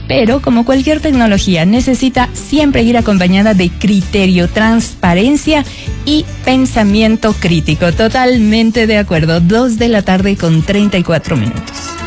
Pero como cualquier tecnología, necesita siempre ir acompañada de criterio, transparencia y pensamiento crítico. Totalmente de acuerdo. 2 de la tarde con 34 minutos.